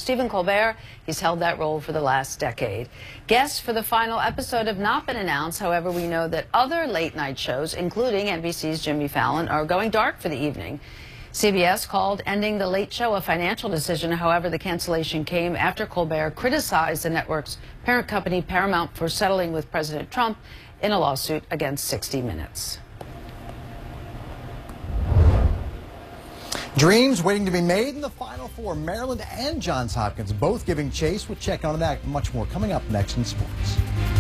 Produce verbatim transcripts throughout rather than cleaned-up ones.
Stephen Colbert. He's held that role for the last decade. Guests for the final episode have not been announced. However, we know that other late-night shows, including N B C's Jimmy Fallon, are going dark for the evening. C B S called ending The Late Show a financial decision. However, the cancellation came after Colbert criticized the network's parent company, Paramount, for settling with President Trump in a lawsuit against sixty minutes. Dreams waiting to be made in the Final Four. Maryland and Johns Hopkins both giving chase. We'll check on that. Much more coming up next in sports.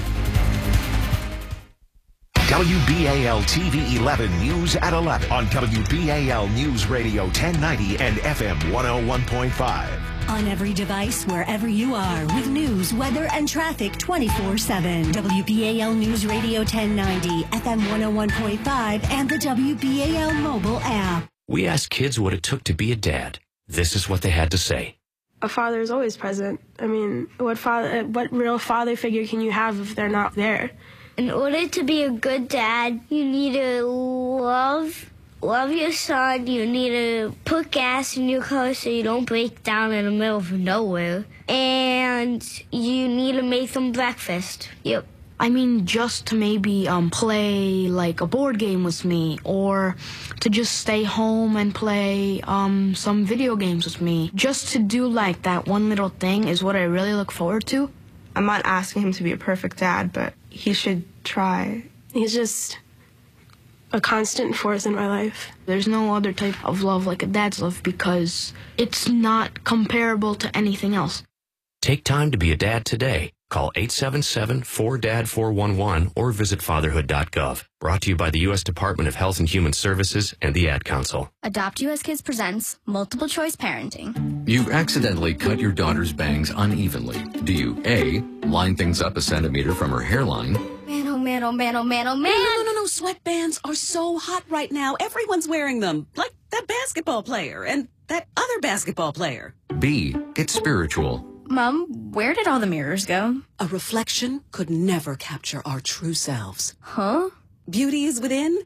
W B A L T V eleven News at eleven on W B A L News Radio ten ninety and F M one oh one point five. On every device, wherever you are, with news, weather, and traffic twenty-four seven. W B A L News Radio ten ninety, F M one oh one point five, and the W B A L mobile app. We asked kids what it took to be a dad. This is what they had to say. A father is always present. I mean, what father, what real father figure can you have if they're not there? In order to be a good dad, you need to love, love your son. You need to put gas in your car so you don't break down in the middle of nowhere. And you need to make them breakfast. Yep. I mean, just to maybe um, play like a board game with me, or to just stay home and play um, some video games with me. Just to do like that one little thing is what I really look forward to. I'm not asking him to be a perfect dad, but he should try. He's just a constant force in my life. There's no other type of love like a dad's love because it's not comparable to anything else. Take time to be a dad today. Call eight seven seven, four D A D four one one or visit fatherhood dot gov. Brought to you by the U S Department of Health and Human Services and the Ad Council. Adopt U S Kids presents Multiple Choice Parenting. You accidentally cut your daughter's bangs unevenly. Do you A, line things up a centimeter from her hairline? Man, oh man, oh man, oh man, oh man. No, no, no, no. Sweatbands are so hot right now. Everyone's wearing them. Like that basketball player and that other basketball player. B, get spiritual. Mom, where did all the mirrors go? A reflection could never capture our true selves. Huh? Beauty is within.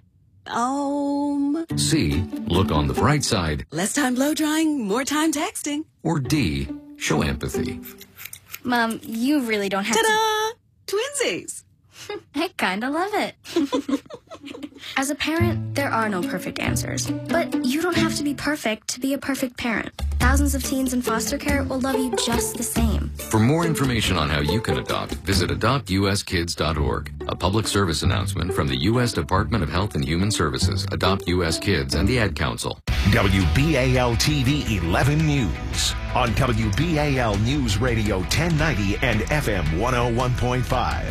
Um. C, look on the bright side. Less time blow drying, more time texting. Or D, show empathy. Mom, you really don't have Ta-da! to... Twinsies! I kinda love it. As a parent, there are no perfect answers. But you don't have to be perfect to be a perfect parent. Thousands of teens in foster care will love you just the same. For more information on how you can adopt, visit adopt U S kids dot org. A public service announcement from the U S Department of Health and Human Services, Adopt U S Kids, and the Ad Council. W B A L T V eleven News on W B A L News Radio ten ninety and F M one oh one point five.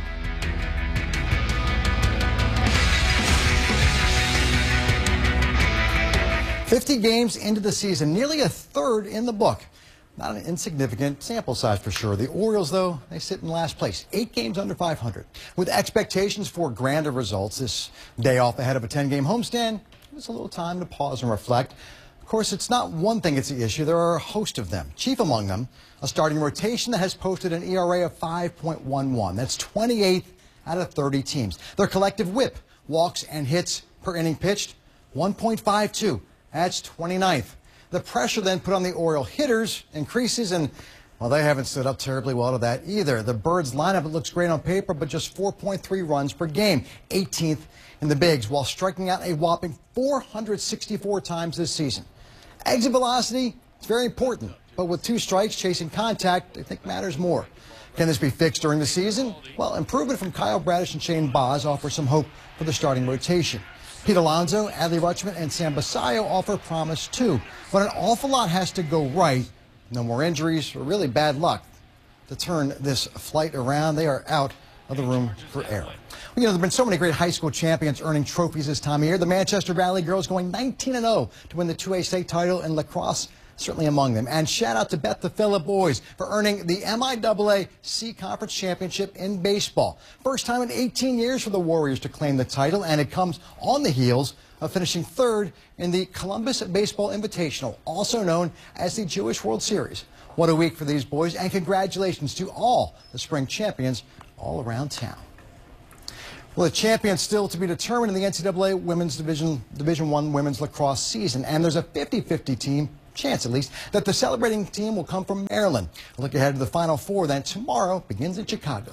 fifty games into the season, nearly a third in the book. Not an insignificant sample size for sure. The Orioles, though, they sit in last place, eight games under five hundred. With expectations for grander results this day off ahead of a ten game homestand, it's a little time to pause and reflect. Of course, it's not one thing that's the issue. There are a host of them. Chief among them, a starting rotation that has posted an E R A of five point one one. That's twenty-eighth out of thirty teams. Their collective whip, walks and hits per inning pitched, one point five two. That's twenty-ninth. The pressure then put on the Oriole hitters increases, and, well, they haven't stood up terribly well to that either. The Birds lineup, it looks great on paper, but just four point three runs per game, eighteenth in the bigs, while striking out a whopping four hundred sixty-four times this season. Exit velocity, it's very important, but with two strikes chasing contact, I think matters more. Can this be fixed during the season? Well, improvement from Kyle Bradish and Shane Baz offer some hope for the starting rotation. Pete Alonso, Adley Rutschman, and Sam Basayo offer promise too. But an awful lot has to go right. No more injuries or really bad luck to turn this flight around. They are out of the room for error. Well, you know, there have been so many great high school champions earning trophies this time of year. The Manchester Valley girls going nineteen and oh to win the two A state title in lacrosse. Certainly among them. And shout out to Beth the Phillip boys for earning the M I A A C Conference Championship in baseball. First time in eighteen years for the Warriors to claim the title, and it comes on the heels of finishing third in the Columbus Baseball Invitational, also known as the Jewish World Series. What a week for these boys, and congratulations to all the spring champions all around town. Well, the champions still to be determined in the N C double A Women's Division Division One Women's Lacrosse season, and there's a fifty fifty team chance at least, that the celebrating team will come from Maryland. A look ahead to the Final Four that tomorrow begins in Chicago.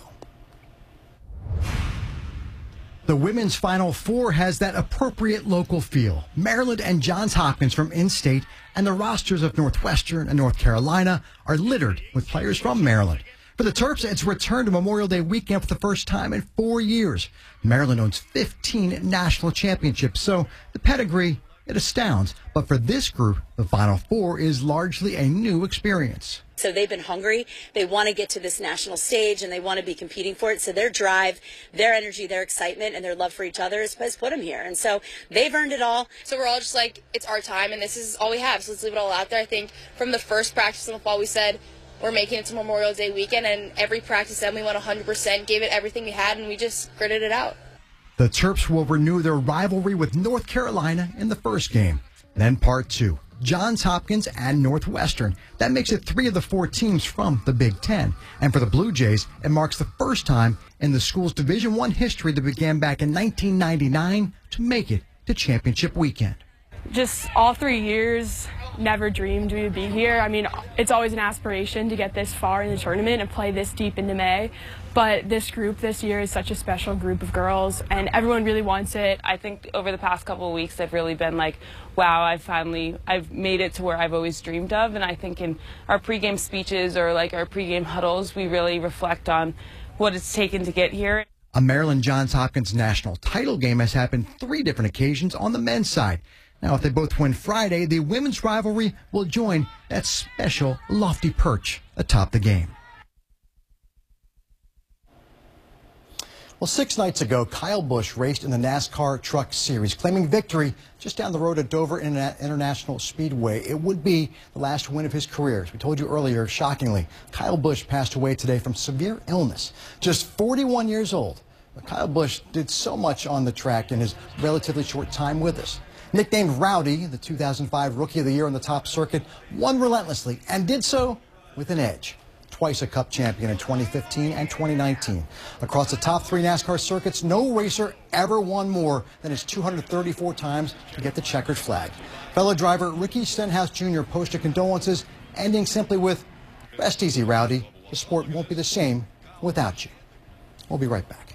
The women's Final Four has that appropriate local feel. Maryland and Johns Hopkins from in-state, and the rosters of Northwestern and North Carolina are littered with players from Maryland. For the Terps, it's returned to Memorial Day weekend for the first time in four years. Maryland owns fifteen national championships, so the pedigree, it astounds. But for this group, the Final Four is largely a new experience. So they've been hungry. They want to get to this national stage, and they want to be competing for it. So their drive, their energy, their excitement, and their love for each other has, has put them here. And so they've earned it all. So we're all just like, it's our time, and this is all we have. So let's leave it all out there. I think from the first practice in the fall, we said we're making it to Memorial Day weekend, and every practice then we went one hundred percent, gave it everything we had, and we just gritted it out. The Terps will renew their rivalry with North Carolina in the first game. Then part two, Johns Hopkins and Northwestern. That makes it three of the four teams from the Big Ten. And for the Blue Jays, it marks the first time in the school's Division One history that began back in nineteen ninety-nine to make it to championship weekend. Just all three years, never dreamed we would be here. I mean, it's always an aspiration to get this far in the tournament and play this deep into May. But this group this year is such a special group of girls, and everyone really wants it. I think over the past couple of weeks, they've really been like, wow, I've finally, I've made it to where I've always dreamed of. And I think in our pregame speeches or like our pregame huddles, we really reflect on what it's taken to get here. A Maryland Johns Hopkins national title game has happened three different occasions on the men's side. Now, if they both win Friday, the women's rivalry will join that special lofty perch atop the game. Well, six nights ago, Kyle Busch raced in the NASCAR Truck Series, claiming victory just down the road at Dover International Speedway. It would be the last win of his career. As we told you earlier, shockingly, Kyle Busch passed away today from severe illness, just forty-one years old. But Kyle Busch did so much on the track in his relatively short time with us. Nicknamed Rowdy, the two thousand five Rookie of the Year on the top circuit, won relentlessly and did so with an edge. Twice a Cup champion in twenty fifteen and twenty nineteen. Across the top three NASCAR circuits, no racer ever won more than his two hundred thirty-four times to get the checkered flag. Fellow driver Ricky Stenhouse Junior posted condolences, ending simply with, "Rest easy, Rowdy. The sport won't be the same without you." We'll be right back.